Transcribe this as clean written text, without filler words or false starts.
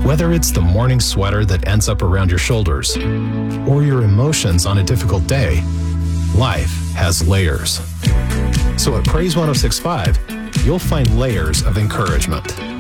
Whether it's the morning sweater that ends up around your shoulders or your emotions on a difficult day, life has layers. So at Praise 106.5, you'll find layers of encouragement.